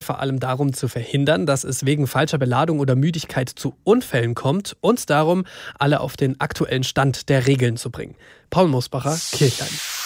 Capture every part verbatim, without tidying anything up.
vor allem darum zu verhindern, dass es wegen falscher Beladung oder Müdigkeit zu Unfällen kommt und darum, alle auf den aktuellen Stand der Regeln zu bringen. Paul Mosbacher, Kirchheim.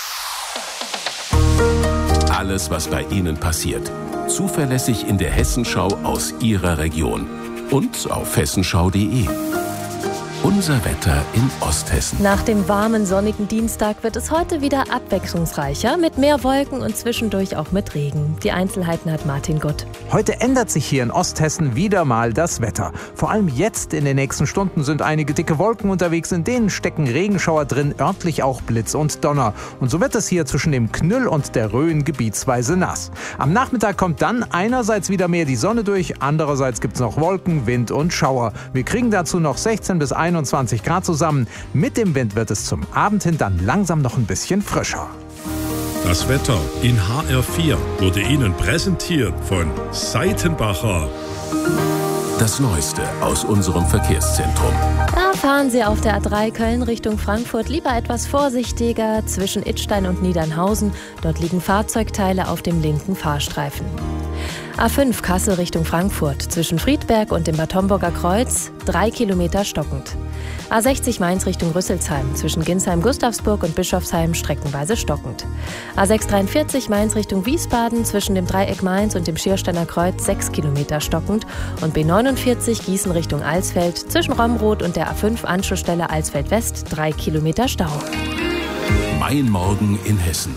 Alles, was bei Ihnen passiert. Zuverlässig in der Hessenschau aus Ihrer Region. Und auf hessenschau punkt de. Unser Wetter in Osthessen. Nach dem warmen, sonnigen Dienstag wird es heute wieder abwechslungsreicher, mit mehr Wolken und zwischendurch auch mit Regen. Die Einzelheiten hat Martin Gutt. Heute ändert sich hier in Osthessen wieder mal das Wetter. Vor allem jetzt in den nächsten Stunden sind einige dicke Wolken unterwegs, in denen stecken Regenschauer drin, örtlich auch Blitz und Donner. Und so wird es hier zwischen dem Knüll und der Rhön gebietsweise nass. Am Nachmittag kommt dann einerseits wieder mehr die Sonne durch, andererseits gibt es noch Wolken, Wind und Schauer. Wir kriegen dazu noch sechzehn bis einundzwanzig Grad zusammen. Mit dem Wind wird es zum Abend hin dann langsam noch ein bisschen frischer. Das Wetter in H R vier wurde Ihnen präsentiert von Seitenbacher. Das Neueste aus unserem Verkehrszentrum. Da fahren Sie auf der A drei Köln Richtung Frankfurt lieber etwas vorsichtiger zwischen Idstein und Niedernhausen. Dort liegen Fahrzeugteile auf dem linken Fahrstreifen. A fünf Kassel Richtung Frankfurt, zwischen Friedberg und dem Bad Homburger Kreuz, drei Kilometer stockend. A sechzig Mainz Richtung Rüsselsheim, zwischen Ginsheim-Gustavsburg und Bischofsheim streckenweise stockend. A sechs dreiundvierzig Mainz Richtung Wiesbaden, zwischen dem Dreieck Mainz und dem Schiersteiner Kreuz, sechs Kilometer stockend. Und B neunundvierzig Gießen Richtung Alsfeld, zwischen Romroth und der A fünf Anschlussstelle Alsfeld West, drei Kilometer Stau. Mein Morgen in Hessen.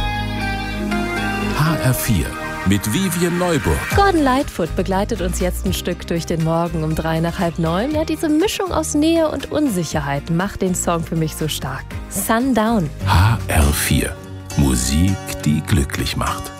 H R vier. Mit Vivian Neuburg. Gordon Lightfoot begleitet uns jetzt ein Stück durch den Morgen um drei nach halb neun. Ja, diese Mischung aus Nähe und Unsicherheit macht den Song für mich so stark. Sundown. H R vier. Musik, die glücklich macht.